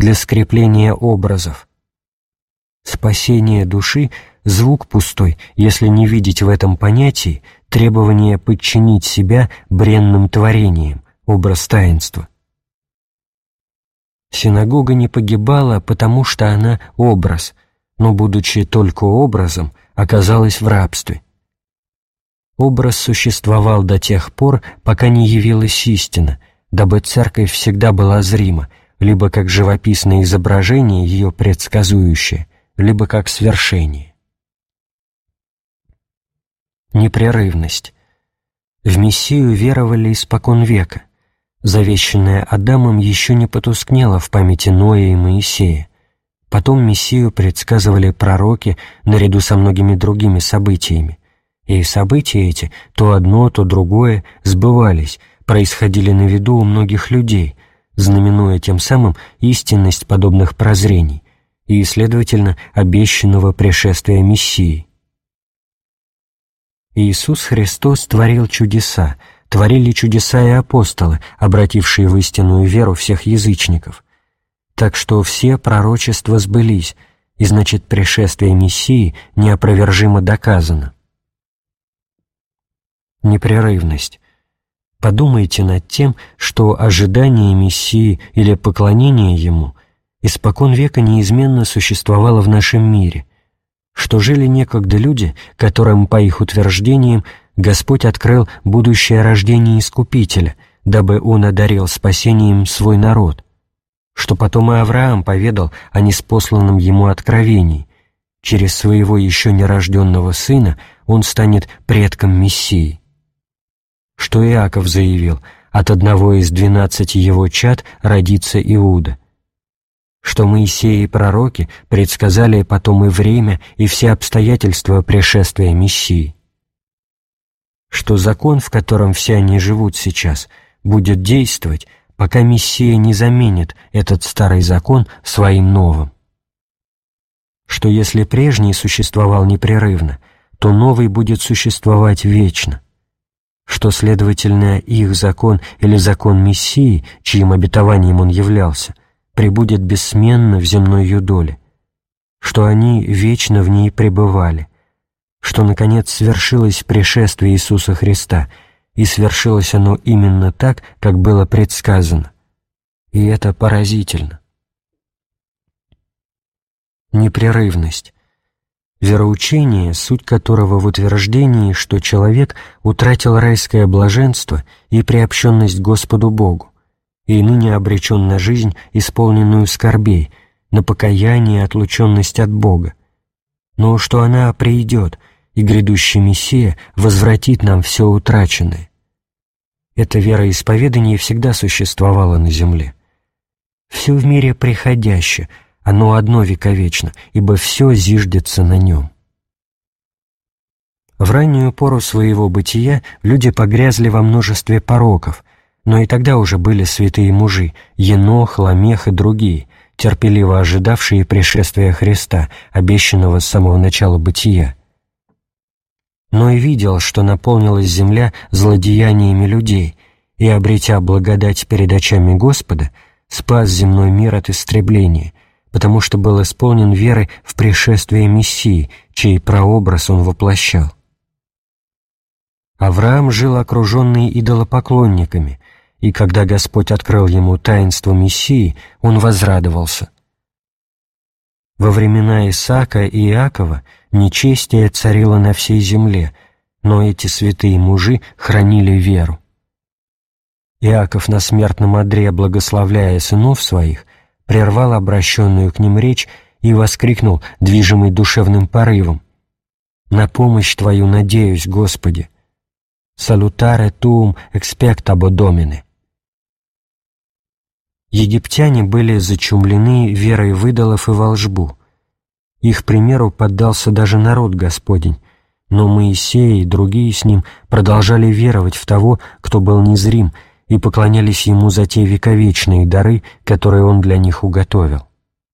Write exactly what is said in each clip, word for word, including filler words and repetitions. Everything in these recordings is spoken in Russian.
для скрепления образов. Спасение души — звук пустой, если не видеть в этом понятии требование подчинить себя бренным творениям, образ таинства. Синагога не погибала, потому что она образ, но, будучи только образом, оказалась в рабстве. Образ существовал до тех пор, пока не явилась истина, дабы церковь всегда была зрима, либо как живописное изображение ее предсказующее, либо как свершение. Непрерывность. В Мессию веровали испокон века. Завещанное Адамом еще не потускнело в памяти Ноя и Моисея. Потом Мессию предсказывали пророки наряду со многими другими событиями. И события эти, то одно, то другое, сбывались, происходили на виду у многих людей, знаменуя тем самым истинность подобных прозрений и, следовательно, обещанного пришествия Мессии. Иисус Христос творил чудеса, творили чудеса и апостолы, обратившие в истинную веру всех язычников. Так что все пророчества сбылись, и значит, пришествие Мессии неопровержимо доказано. Непрерывность. Подумайте над тем, что ожидание Мессии или поклонение Ему испокон века неизменно существовало в нашем мире, что жили некогда люди, которым, по их утверждениям, Господь открыл будущее рождение Искупителя, дабы Он одарил спасением свой народ, что потом и Авраам поведал о ниспосланном ему откровении. Через своего еще нерожденного сына он станет предком Мессии. Что Иаков заявил: от одного из двенадцати его чад родится Иуда. Что Моисей и пророки предсказали потом и время, и все обстоятельства пришествия Мессии. Что закон, в котором все они живут сейчас, будет действовать, пока Мессия не заменит этот старый закон своим новым. Что если прежний существовал непрерывно, то новый будет существовать вечно. Что, следовательно, их закон или закон Мессии, чьим обетованием он являлся, пребудет бессменно в земной ее доле, что они вечно в ней пребывали, что, наконец, свершилось пришествие Иисуса Христа, и свершилось оно именно так, как было предсказано. И это поразительно. Непрерывность. Вероучение, суть которого в утверждении, что человек утратил райское блаженство и приобщенность к Господу Богу, и ныне обречен на жизнь, исполненную скорбей, на покаяние и отлученность от Бога, но что она придет, и грядущий Мессия возвратит нам все утраченное. Это вероисповедание всегда существовало на земле. Все в мире приходяще, оно одно вековечно, ибо все зиждется на нем. В раннюю пору своего бытия люди погрязли во множестве пороков, но и тогда уже были святые мужи, Енох, Ламех и другие, терпеливо ожидавшие пришествия Христа, обещанного с самого начала бытия. Но и видел, что наполнилась земля злодеяниями людей, и, обретя благодать перед очами Господа, спас земной мир от истребления, потому что был исполнен веры в пришествие Мессии, чей прообраз он воплощал. Авраам жил окруженный идолопоклонниками, и когда Господь открыл ему таинство Мессии, он возрадовался. Во времена Исаака и Иакова нечестие царило на всей земле, но эти святые мужи хранили веру. Иаков на смертном одре, благословляя сынов своих, прервал обращенную к ним речь и воскликнул, движимый душевным порывом: «На помощь Твою надеюсь, Господи! Salutare tuum expectabo Domine». Египтяне были зачумлены верой в идолов и волшбу. Их примеру поддался даже народ Господень, но Моисей и другие с ним продолжали веровать в того, кто был незрим, и поклонялись ему за те вековечные дары, которые он для них уготовил.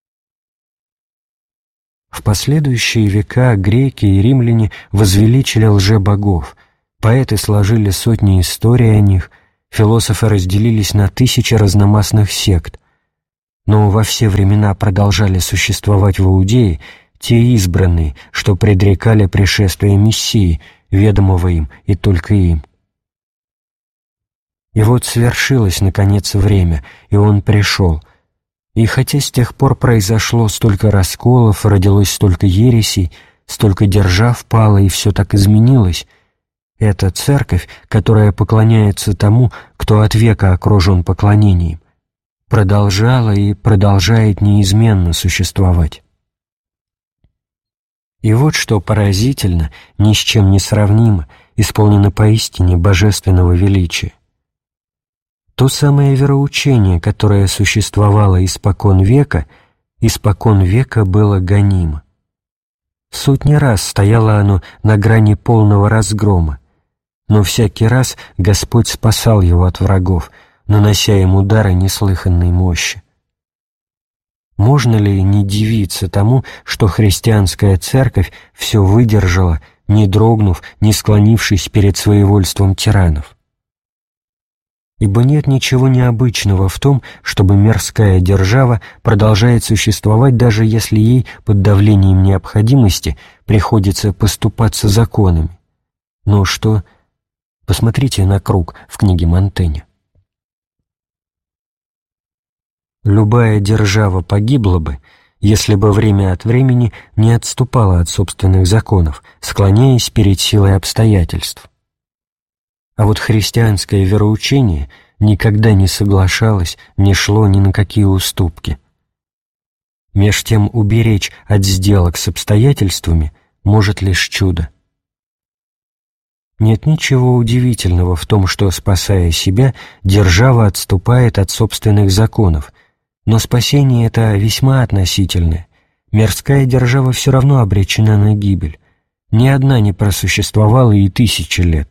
В последующие века греки и римляне возвеличили лжебогов, поэты сложили сотни историй о них, философы разделились на тысячи разномастных сект. но во все времена продолжали существовать в Иудее те избранные, что предрекали пришествие Мессии, ведомого им и только им. И вот свершилось, наконец, время, и он пришел. И хотя с тех пор произошло столько расколов, родилось столько ересей, столько держав пало, и все так изменилось, эта церковь, которая поклоняется тому, кто от века окружен поклонением, продолжала и продолжает неизменно существовать. И вот что поразительно, ни с чем не сравнимо, исполнено поистине божественного величия. То самое вероучение, которое существовало испокон века, испокон века было гонимо. Сотни раз стояло оно на грани полного разгрома, но всякий раз Господь спасал его от врагов, нанося им удары неслыханной мощи. Можно ли не дивиться тому, что христианская церковь все выдержала, не дрогнув, не склонившись перед своевольством тиранов? Ибо нет ничего необычного в том, чтобы мирская держава продолжает существовать, даже если ей под давлением необходимости приходится поступаться законами. Но что? Посмотрите на круг в книге Монтэня. Любая держава погибла бы, если бы время от времени не отступала от собственных законов, склоняясь перед силой обстоятельств. А вот христианское вероучение никогда не соглашалось, не шло ни на какие уступки. Меж тем уберечь от сделок с обстоятельствами может лишь чудо. Нет ничего удивительного в том, что, спасая себя, держава отступает от собственных законов, но спасение это весьма относительное. Мирская держава все равно обречена на гибель. Ни одна не просуществовала и тысячи лет.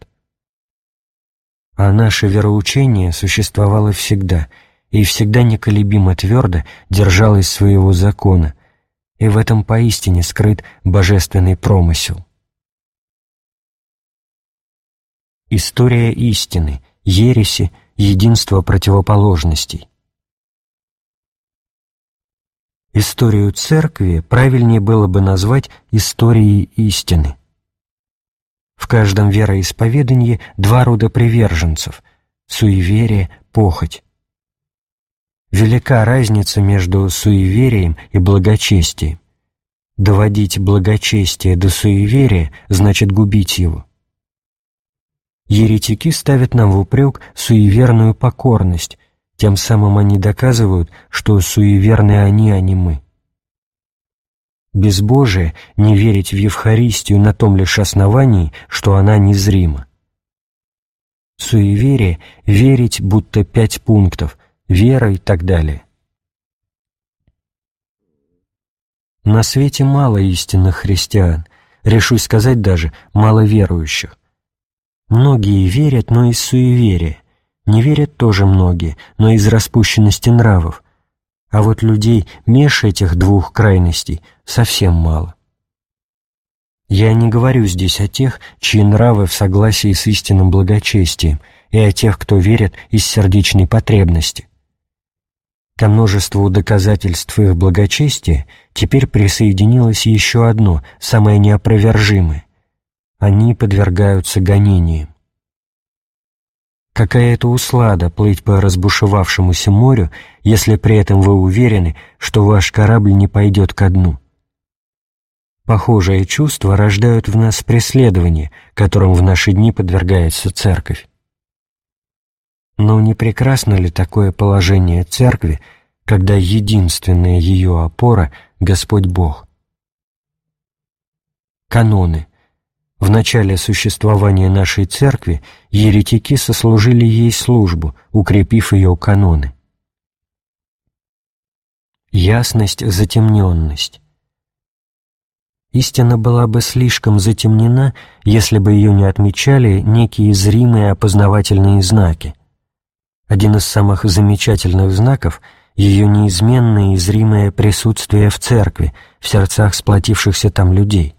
А наше вероучение существовало всегда, и всегда неколебимо твердо держалось своего закона, и в этом поистине скрыт божественный промысел. История истины, ереси, единство противоположностей. Историю Церкви правильнее было бы назвать историей истины. В каждом вероисповедании два рода приверженцев – суеверие, похоть. Велика разница между суеверием и благочестием. Доводить благочестие до суеверия значит губить его. Еретики ставят нам в упрек суеверную покорность, тем самым они доказывают, что суеверны они, а не мы. Безбожие — не верить в Евхаристию на том лишь основании, что она незрима. Суеверие — верить, будто пять пунктов, вера и так далее. На свете мало истинных христиан, решусь сказать даже, мало верующих. Многие верят, но из суеверия. Не верят тоже многие, но из распущенности нравов. А вот людей меж этих двух крайностей совсем мало. Я не говорю здесь о тех, чьи нравы в согласии с истинным благочестием, и о тех, кто верит из сердечной потребности. Ко множеству доказательств их благочестия теперь присоединилось еще одно, самое неопровержимое. Они подвергаются гонениям. Какая это услада плыть по разбушевавшемуся морю, если при этом вы уверены, что ваш корабль не пойдет ко дну? Похожие чувства рождают в нас преследования, которым в наши дни подвергается Церковь. Но не прекрасно ли такое положение Церкви, когда единственная ее опора — Господь Бог? Каноны. В начале существования нашей Церкви еретики сослужили ей службу, укрепив ее каноны. Ясность, затемненность. Истина была бы слишком затемнена, если бы ее не отмечали некие зримые опознавательные знаки. Один из самых замечательных знаков — ее неизменное и зримое присутствие в Церкви, в сердцах сплотившихся там людей.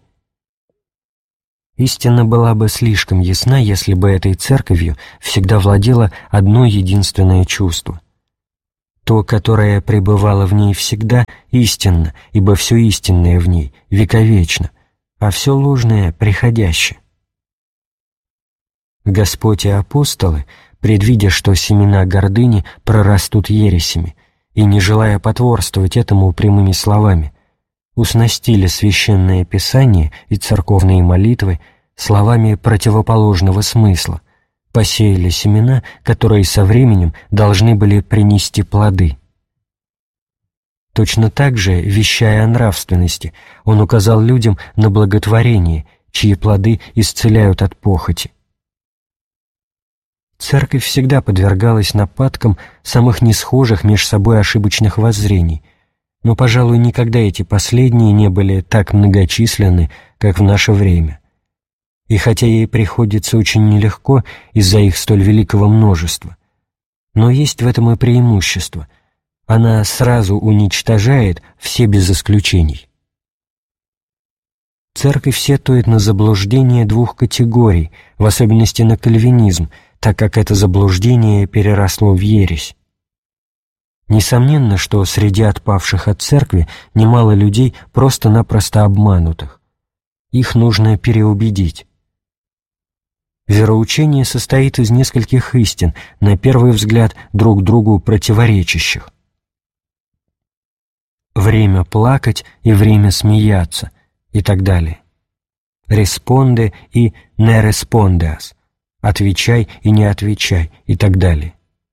Истина была бы слишком ясна, если бы этой церковью всегда владело одно единственное чувство. То, которое пребывало в ней всегда, истинно, ибо все истинное в ней вековечно, а все ложное приходяще. Господь и апостолы, предвидя, что семена гордыни прорастут ересями, и не желая потворствовать этому прямыми словами, уснастили священное писание и церковные молитвы словами противоположного смысла, посеяли семена, которые со временем должны были принести плоды. Точно так же, вещая о нравственности, он указал людям на благотворение, чьи плоды исцеляют от похоти. Церковь всегда подвергалась нападкам самых несхожих меж собой ошибочных воззрений, но, пожалуй, никогда эти последние не были так многочисленны, как в наше время. И хотя ей приходится очень нелегко из-за их столь великого множества, но есть в этом и преимущество. Она сразу уничтожает все без исключений. Церковь сетует на заблуждение двух категорий, в особенности на кальвинизм, так как это заблуждение переросло в ересь. Несомненно, что среди отпавших от церкви немало людей просто-напросто обманутых. Их нужно переубедить. Вероучение состоит из нескольких истин, на первый взгляд друг другу противоречащих. Время плакать и время смеяться и так далее. Респонде и не респондеас. Отвечай и не отвечай и так далее.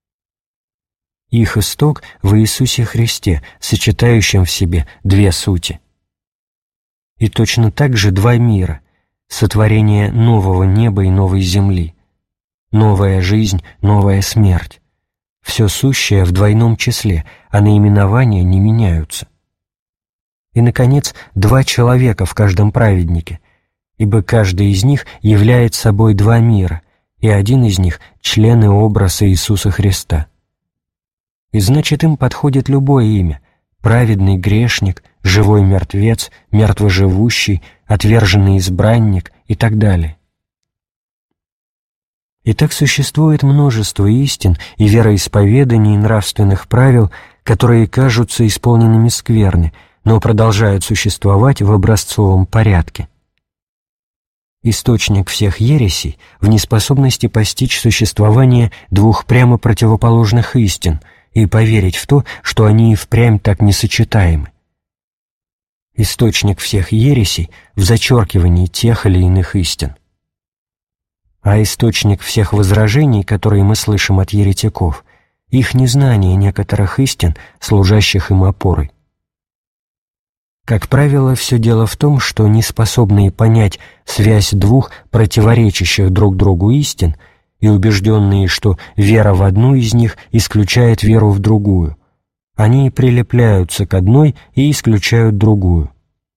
Их исток в Иисусе Христе, сочетающем в себе две сути. И точно так же два мира, сотворение нового неба и новой земли, новая жизнь, новая смерть, все сущее в двойном числе, а наименования не меняются. И, наконец, два человека в каждом праведнике, ибо каждый из них являет собой два мира, и один из них — член и образ Иисуса Христа. И значит, им подходит любое имя — праведный грешник, живой мертвец, мертвоживущий, отверженный избранник и так далее. Итак, существует множество истин и вероисповеданий и нравственных правил, которые кажутся исполненными скверны, но продолжают существовать в образцовом порядке. Источник всех ересей в неспособности постичь существование двух прямо противоположных истин и поверить в то, что они и впрямь так несочетаемы. Источник всех ересей в зачеркивании тех или иных истин. А источник всех возражений, которые мы слышим от еретиков, их незнание некоторых истин, служащих им опорой. Как правило, все дело в том, что неспособные понять связь двух противоречащих друг другу истин и убежденные, что вера в одну из них исключает веру в другую, они прилепляются к одной и исключают другую.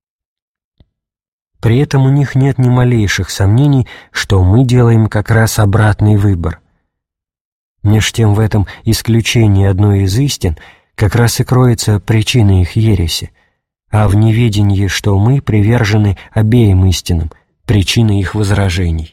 При этом у них нет ни малейших сомнений, что мы делаем как раз обратный выбор. Меж тем в этом исключении одной из истин как раз и кроется причина их ереси, а в неведении, что мы привержены обеим истинам, причина их возражений.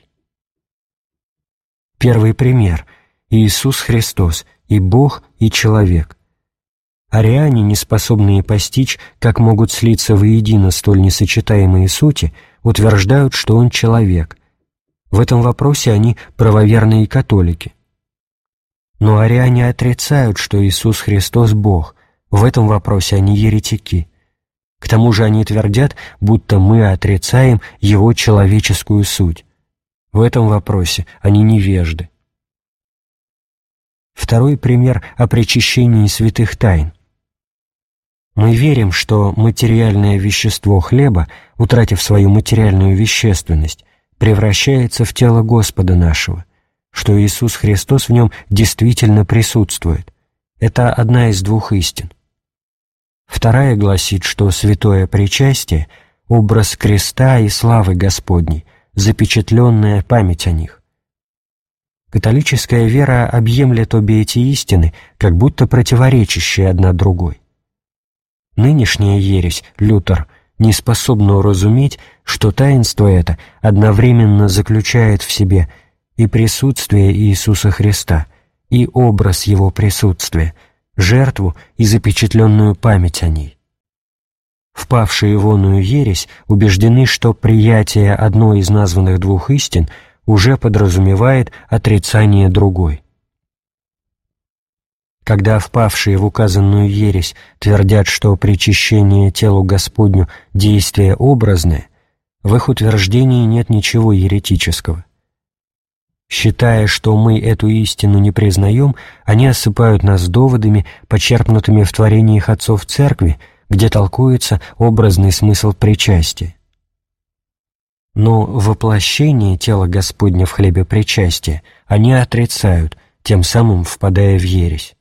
Первый пример – Иисус Христос, и Бог, и человек. Ариане, не способные постичь, как могут слиться воедино столь несочетаемые сути, утверждают, что Он человек. В этом вопросе они правоверные католики. Но ариане отрицают, что Иисус Христос – Бог. В этом вопросе они еретики. К тому же они твердят, будто мы отрицаем Его человеческую суть. В этом вопросе они невежды. Второй пример о причащении святых тайн. Мы верим, что материальное вещество хлеба, утратив свою материальную вещественность, превращается в тело Господа нашего, что Иисус Христос в нем действительно присутствует. Это одна из двух истин. Вторая гласит, что святое причастие — образ креста и славы Господней, запечатленная память о них. Католическая вера объемлет обе эти истины, как будто противоречащие одна другой. Нынешняя ересь, Лютер, не способна уразуметь, что таинство это одновременно заключает в себе и присутствие Иисуса Христа, и образ Его присутствия, жертву и запечатленную память о ней. Впавшие в оную ересь убеждены, что приятие одной из названных двух истин уже подразумевает отрицание другой. Когда впавшие в указанную ересь твердят, что причащение телу Господню – действие образное, в их утверждении нет ничего еретического. Считая, что мы эту истину не признаем, они осыпают нас доводами, почерпнутыми в творениях отцов Церкви, где толкуется образный смысл причастия. Но воплощение тела Господня в хлебе причастия они отрицают, тем самым впадая в ересь.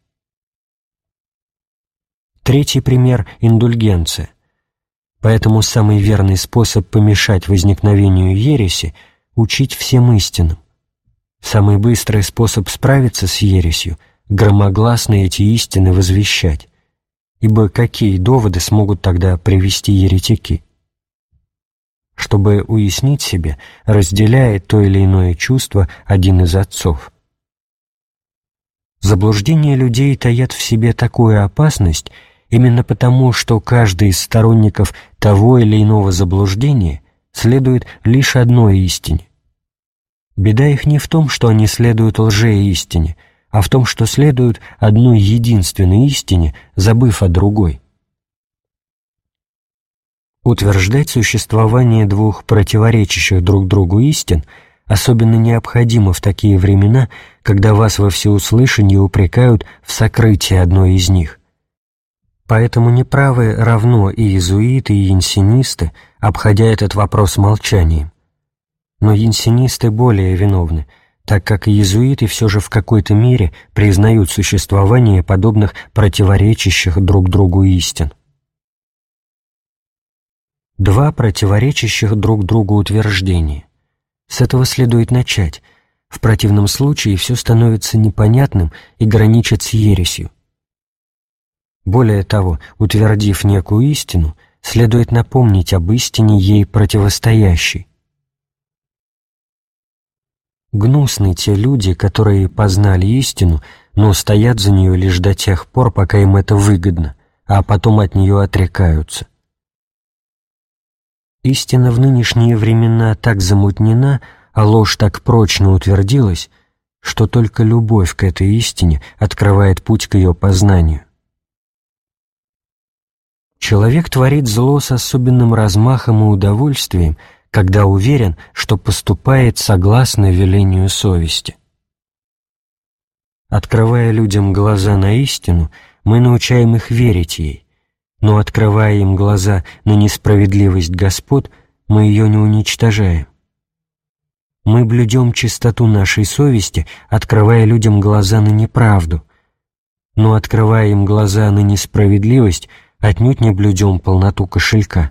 Третий пример – индульгенция. Поэтому самый верный способ помешать возникновению ереси – учить всем истинам. Самый быстрый способ справиться с ересью – громогласно эти истины возвещать. Ибо какие доводы смогут тогда привести еретики? Чтобы уяснить себе, разделяет то или иное чувство один из отцов. Заблуждения людей таят в себе такую опасность именно потому, что каждый из сторонников того или иного заблуждения следует лишь одной истине. Беда их не в том, что они следуют лжеистине, а в том, что следуют одной единственной истине, забыв о другой. Утверждать существование двух противоречащих друг другу истин особенно необходимо в такие времена, когда вас во всеуслышание упрекают в сокрытии одной из них. Поэтому неправы равно и иезуиты, и янсенисты, обходя этот вопрос молчанием. Но янсенисты более виновны, так как иезуиты все же в какой-то мере признают существование подобных противоречащих друг другу истин. Два противоречащих друг другу утверждения. С этого следует начать. В противном случае все становится непонятным и граничит с ересью. Более того, утвердив некую истину, следует напомнить об истине ей противостоящей. Гнусны те люди, которые познали истину, но стоят за нее лишь до тех пор, пока им это выгодно, а потом от нее отрекаются. Истина в нынешние времена так замутнена, а ложь так прочно утвердилась, что только любовь к этой истине открывает путь к ее познанию. Человек творит зло с особенным размахом и удовольствием, когда уверен, что поступает согласно велению совести. Открывая людям глаза на истину, мы научаем их верить ей, но открывая им глаза на несправедливость господ, мы ее не уничтожаем. Мы блюдем чистоту нашей совести, открывая людям глаза на неправду, но открывая им глаза на несправедливость, отнюдь не блюдем полноту кошелька.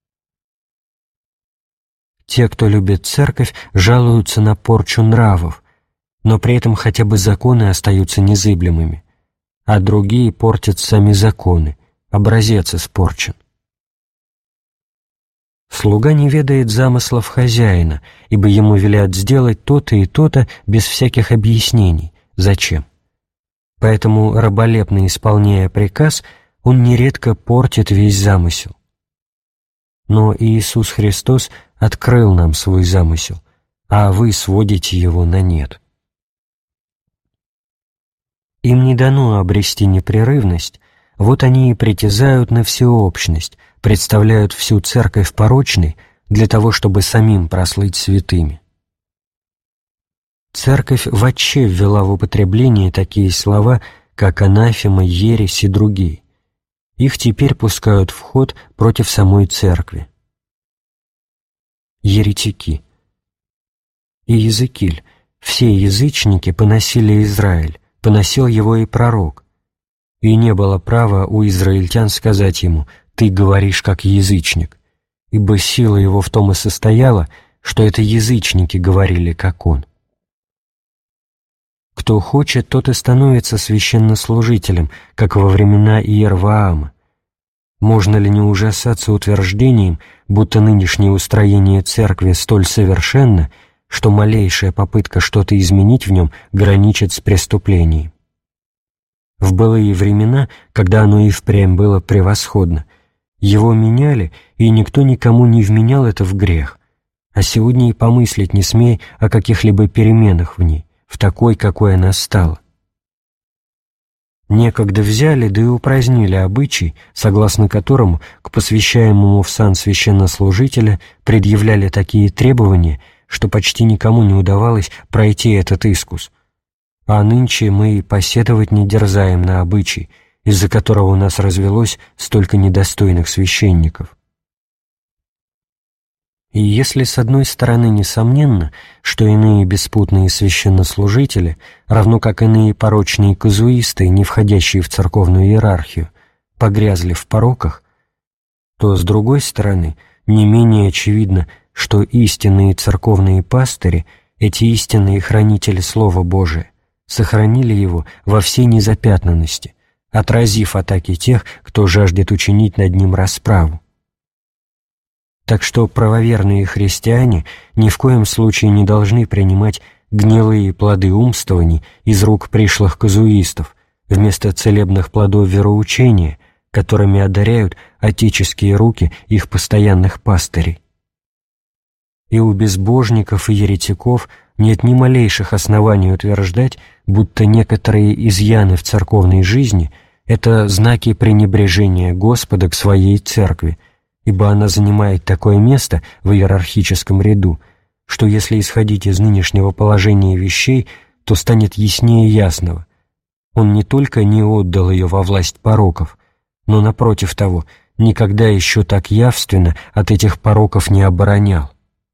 Те, кто любит церковь, жалуются на порчу нравов, но при этом хотя бы законы остаются незыблемыми, а другие портят сами законы, образец испорчен. Слуга не ведает замыслов хозяина, ибо ему велят сделать то-то и то-то без всяких объяснений. Зачем? Поэтому, раболепно исполняя приказ, он нередко портит весь замысел. Но Иисус Христос открыл нам свой замысел, а вы сводите его на нет. Им не дано обрести непрерывность, вот они и притязают на всеобщность, представляют всю церковь порочной для того, чтобы самим прослыть святыми. Церковь вообще ввела в употребление такие слова, как анафема, ересь и другие. Их теперь пускают в ход против самой церкви. Еретики. Иезекииль. Все язычники поносили Израиль, поносил его и пророк. И не было права у израильтян сказать ему: «Ты говоришь как язычник», ибо сила его в том и состояла, что это язычники говорили, как он. Кто хочет, тот и становится священнослужителем, как во времена Иерваама. Можно ли не ужасаться утверждением, будто нынешнее устроение церкви столь совершенно, что малейшая попытка что-то изменить в нем граничит с преступлением? В былые времена, когда оно и впрямь было превосходно, его меняли, и никто никому не вменял это в грех, а сегодня и помыслить не смей о каких-либо переменах в ней, в такой, какой она стала. Некогда взяли, да и упразднили обычай, согласно которому к посвящаемому в сан священнослужителя предъявляли такие требования, что почти никому не удавалось пройти этот искус. А нынче мы и поседовать не дерзаем на обычай, из-за которого у нас развелось столько недостойных священников. И если, с одной стороны, несомненно, что иные беспутные священнослужители, равно как иные порочные казуисты, не входящие в церковную иерархию, погрязли в пороках, то, с другой стороны, не менее очевидно, что истинные церковные пастыри, эти истинные хранители Слова Божия, сохранили его во всей незапятнанности, отразив атаки тех, кто жаждет учинить над ним расправу. Так что правоверные христиане ни в коем случае не должны принимать гнилые плоды умствований из рук пришлых казуистов вместо целебных плодов вероучения, которыми одаряют отеческие руки их постоянных пастырей. И у безбожников и еретиков нет ни малейших оснований утверждать, будто некоторые изъяны в церковной жизни – это знаки пренебрежения Господа к Своей Церкви, ибо она занимает такое место в иерархическом ряду, что если исходить из нынешнего положения вещей, то станет яснее ясного. Он не только не отдал ее во власть пороков, но, напротив того, никогда еще так явственно от этих пороков не оборонял.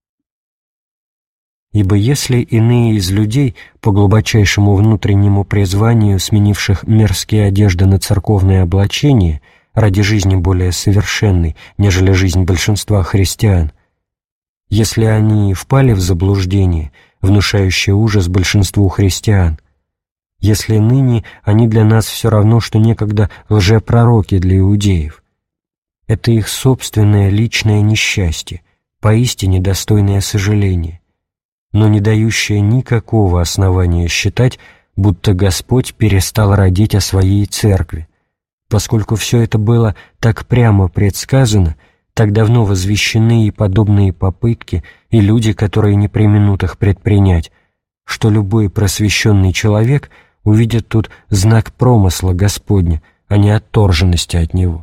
Ибо если иные из людей, по глубочайшему внутреннему призванию, сменивших мирские одежды на церковное облачение, ради жизни более совершенной, нежели жизнь большинства христиан, если они впали в заблуждение, внушающее ужас большинству христиан, если ныне они для нас все равно, что некогда лжепророки для иудеев, это их собственное личное несчастье, поистине достойное сожаления, но не дающее никакого основания считать, будто Господь перестал родить о Своей Церкви, поскольку все это было так прямо предсказано, так давно возвещены и подобные попытки, и люди, которые не преминут их предпринять, что любой просвещенный человек увидит тут знак промысла Господня, а не отторженности от Него.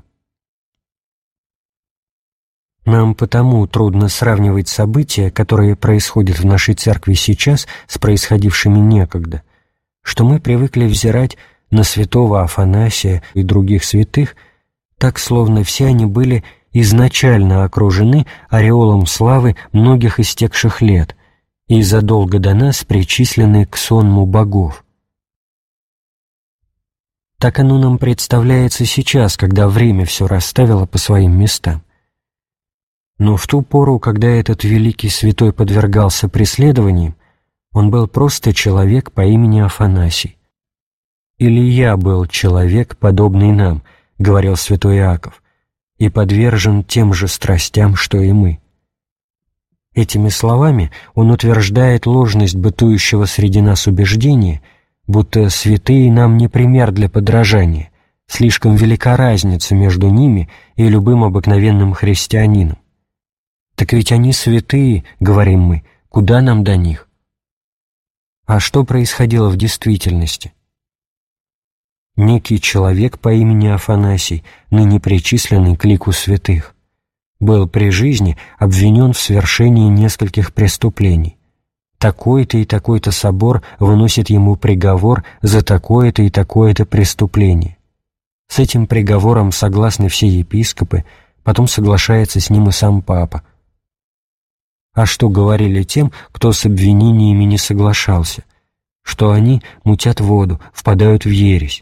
Нам потому трудно сравнивать события, которые происходят в нашей церкви сейчас, с происходившими некогда, что мы привыкли взирать на святого Афанасия и других святых, так словно все они были изначально окружены ореолом славы многих истекших лет и задолго до нас причислены к сонму богов. Так оно нам представляется сейчас, когда время все расставило по своим местам. Но в ту пору, когда этот великий святой подвергался преследованиям, он был просто человек по имени Афанасий. «Или я был человек, подобный нам», — говорил святой Иаков, «и подвержен тем же страстям, что и мы». Этими словами он утверждает ложность бытующего среди нас убеждения, будто святые нам не пример для подражания, слишком велика разница между ними и любым обыкновенным христианином. Так ведь они святые, говорим мы, куда нам до них? А что происходило в действительности? Некий человек по имени Афанасий, ныне причисленный к лику святых, был при жизни обвинен в совершении нескольких преступлений. Такой-то и такой-то собор выносит ему приговор за такое-то и такое-то преступление. С этим приговором согласны все епископы, потом соглашается с ним и сам папа. А что говорили тем, кто с обвинениями не соглашался? Что они мутят воду, впадают в ересь.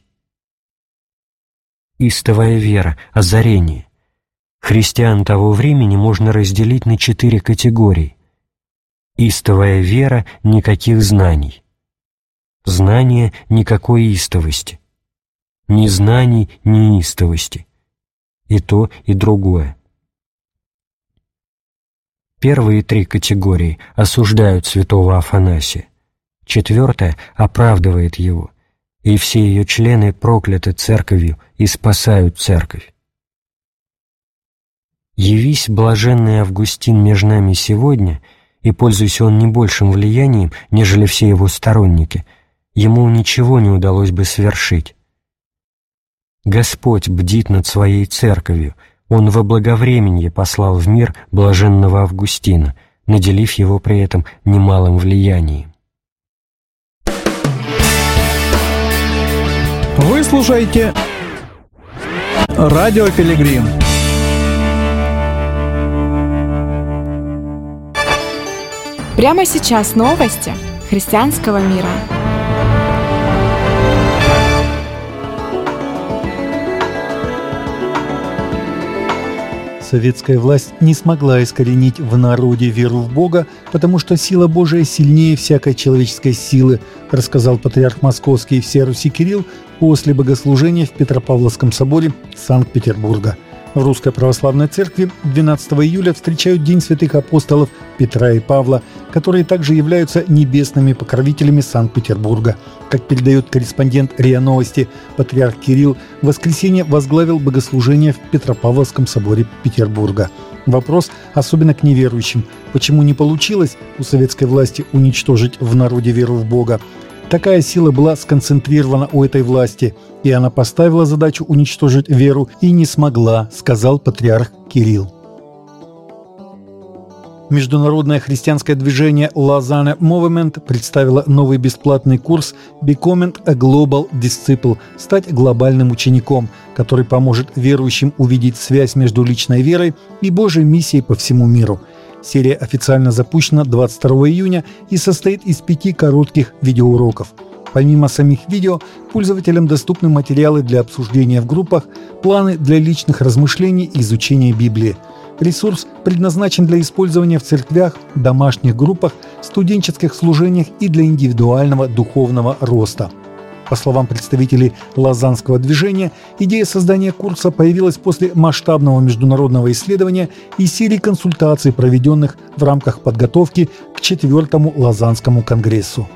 Истовая вера, озарение. Христиан того времени можно разделить на четыре категории. Истовая вера – никаких знаний. Знание – никакой истовости. Ни знаний, ни истовости. И то, и другое. Первые три категории осуждают святого Афанасия, четвертая оправдывает его, и все ее члены прокляты церковью и спасают церковь. Явись блаженный Августин между нами сегодня, и пользуйся он не большим влиянием, нежели все его сторонники, ему ничего не удалось бы свершить. Господь бдит над своей церковью, Он во благовременье послал в мир блаженного Августина, наделив его при этом немалым влиянием. Вы слушаете Радио Пилигрим. Прямо сейчас новости христианского мира. Советская власть не смогла искоренить в народе веру в Бога, потому что сила Божия сильнее всякой человеческой силы, рассказал патриарх Московский и всея Руси Кирилл после богослужения в Петропавловском соборе Санкт-Петербурга. В Русской Православной Церкви двенадцатого июля встречают День святых апостолов Петра и Павла, которые также являются небесными покровителями Санкт-Петербурга. Как передает корреспондент РИА Новости, патриарх Кирилл в воскресенье возглавил богослужение в Петропавловском соборе Петербурга. Вопрос особенно к неверующим. Почему не получилось у советской власти уничтожить в народе веру в Бога? Такая сила была сконцентрирована у этой власти, и она поставила задачу уничтожить веру и не смогла, сказал патриарх Кирилл. Международное христианское движение Lausanne Movement представило новый бесплатный курс Becoming a Global Disciple – «Стать глобальным учеником», который поможет верующим увидеть связь между личной верой и Божьей миссией по всему миру. Серия официально запущена двадцать второго июня и состоит из пяти коротких видеоуроков. Помимо самих видео, пользователям доступны материалы для обсуждения в группах, планы для личных размышлений и изучения Библии. Ресурс предназначен для использования в церквях, домашних группах, студенческих служениях и для индивидуального духовного роста. По словам представителей лозаннского движения, идея создания курса появилась после масштабного международного исследования и серии консультаций, проведенных в рамках подготовки к четвертому Лозаннскому конгрессу.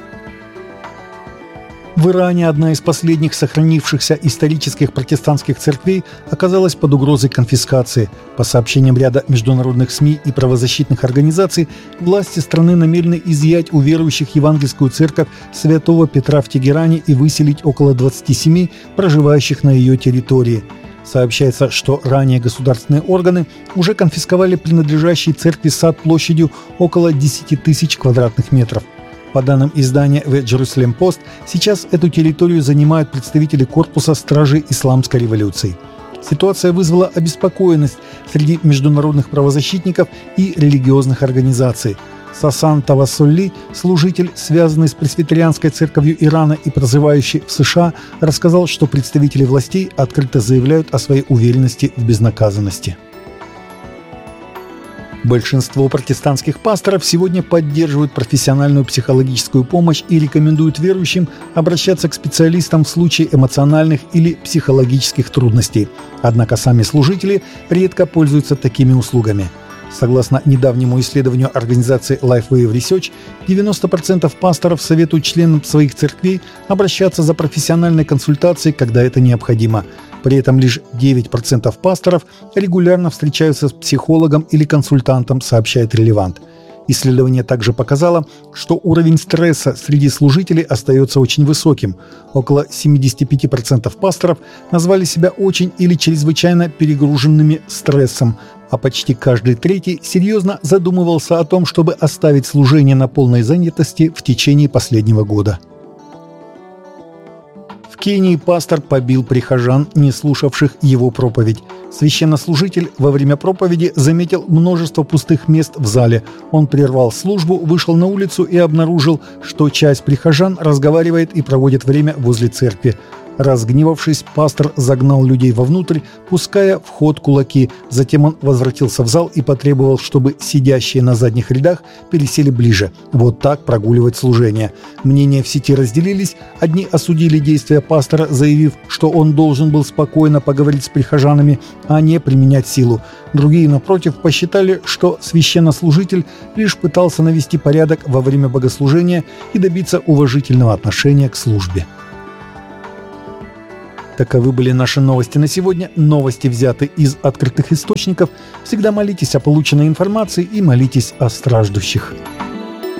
В Иране одна из последних сохранившихся исторических протестантских церквей оказалась под угрозой конфискации. По сообщениям ряда международных СМИ и правозащитных организаций, власти страны намерены изъять у верующих евангельскую церковь Святого Петра в Тегеране и выселить около двадцати семи проживающих на ее территории. Сообщается, что ранее государственные органы уже конфисковали принадлежащий церкви сад площадью около десяти тысяч квадратных метров. По данным издания The Jerusalem Post, сейчас эту территорию занимают представители корпуса стражей исламской революции. Ситуация вызвала обеспокоенность среди международных правозащитников и религиозных организаций. Сасан Тавасолли, служитель, связанный с пресвитерианской церковью Ирана и проживающий в США, рассказал, что представители властей открыто заявляют о своей уверенности в безнаказанности. Большинство протестантских пасторов сегодня поддерживают профессиональную психологическую помощь и рекомендуют верующим обращаться к специалистам в случае эмоциональных или психологических трудностей. Однако сами служители редко пользуются такими услугами. Согласно недавнему исследованию организации Lifeway Research, девяносто процентов пасторов советуют членам своих церквей обращаться за профессиональной консультацией, когда это необходимо. При этом лишь девять процентов пасторов регулярно встречаются с психологом или консультантом, сообщает Релевант. Исследование также показало, что уровень стресса среди служителей остается очень высоким. Около семьдесят пять процентов пасторов назвали себя очень или чрезвычайно перегруженными стрессом, а почти каждый третий серьезно задумывался о том, чтобы оставить служение на полной занятости в течение последнего года. В Кении пастор побил прихожан, не слушавших его проповедь. Священнослужитель во время проповеди заметил множество пустых мест в зале. Он прервал службу, вышел на улицу и обнаружил, что часть прихожан разговаривает и проводит время возле церкви. Разгневавшись, пастор загнал людей вовнутрь, пуская в ход кулаки. Затем он возвратился в зал и потребовал, чтобы сидящие на задних рядах пересели ближе. Вот так прогуливать служение. Мнения в сети разделились. Одни осудили действия пастора, заявив, что он должен был спокойно поговорить с прихожанами, а не применять силу. Другие, напротив, посчитали, что священнослужитель лишь пытался навести порядок во время богослужения и добиться уважительного отношения к службе. Таковы были наши новости на сегодня. Новости взяты из открытых источников. Всегда молитесь о полученной информации и молитесь о страждущих.